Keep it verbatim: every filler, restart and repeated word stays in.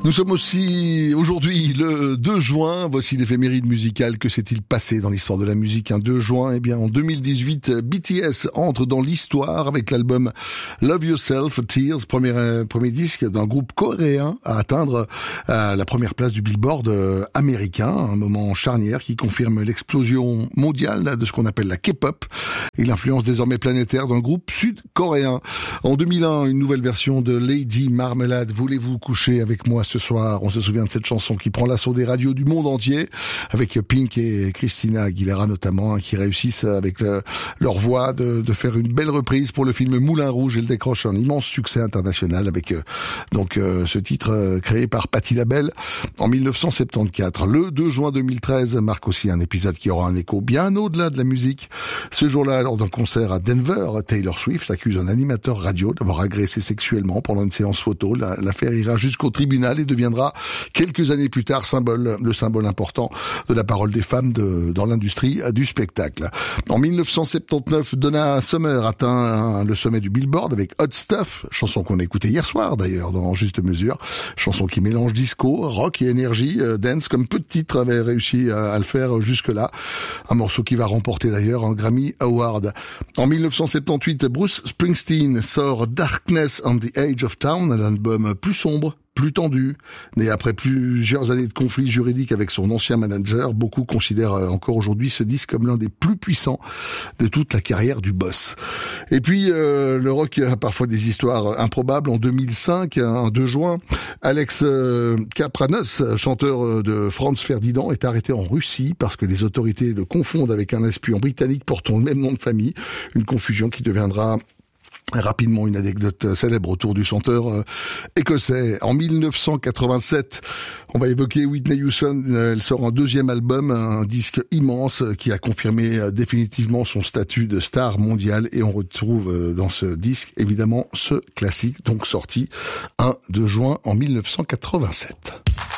Nous sommes aussi aujourd'hui le deux juin. Voici l'éphéméride musicale. Que s'est-il passé dans l'histoire de la musique un deux juin? Eh bien, en deux mille dix-huit, B T S entre dans l'histoire avec l'album Love Yourself, Tears, premier, euh, premier disque d'un groupe coréen à atteindre euh, la première place du Billboard euh, américain. Un moment charnière qui confirme l'explosion mondiale de ce qu'on appelle la K-pop et l'influence désormais planétaire d'un groupe sud-coréen. En deux mille un, une nouvelle version de Lady Marmalade, Voulez-vous coucher avec moi ce soir? On se souvient de cette chanson qui prend l'assaut des radios du monde entier, avec Pink et Christina Aguilera notamment, hein, qui réussissent avec le, leur voix de, de faire une belle reprise pour le film Moulin Rouge. Elle décroche un immense succès international avec euh, donc euh, ce titre euh, créé par Patti LaBelle en mille neuf cent soixante-quatorze. Le deux juin deux mille treize marque aussi un épisode qui aura un écho bien au-delà de la musique. Ce jour-là, lors d'un concert à Denver, Taylor Swift accuse un animateur radio d'avoir agressé sexuellement pendant une séance photo. L'affaire ira jusqu'au tribunal et deviendra quelques années plus tard symbole, le symbole important de la parole des femmes de, dans l'industrie du spectacle. En mille neuf cent soixante-dix-neuf, Donna Summer atteint le sommet du Billboard avec Hot Stuff, chanson qu'on a écoutée hier soir d'ailleurs dans Juste Mesure, chanson qui mélange disco, rock et énergie, euh, dance, comme peu de titres avaient réussi à, à le faire jusque-là. Un morceau qui va remporter d'ailleurs un Grammy Award. En mille neuf cent soixante-dix-huit, Bruce Springsteen sort Darkness on the Edge of Town, un album plus sombre, plus tendu. Né après plusieurs années de conflits juridiques avec son ancien manager, beaucoup considèrent encore aujourd'hui ce disque comme l'un des plus puissants de toute la carrière du boss. Et puis, euh, le rock a parfois des histoires improbables. En deux mille cinq, un deux juin, Alex euh, Kapranos, chanteur de Franz Ferdinand, est arrêté en Russie parce que les autorités le confondent avec un espion britannique portant le même nom de famille. Une confusion qui deviendra rapidement une anecdote célèbre autour du chanteur euh, écossais. En mille neuf cent quatre-vingt-sept, on va évoquer Whitney Houston. Elle sort un deuxième album, un disque immense qui a confirmé euh, définitivement son statut de star mondiale. Et on retrouve euh, dans ce disque, évidemment, ce classique, donc sorti un deux juin en mille neuf cent quatre-vingt-sept.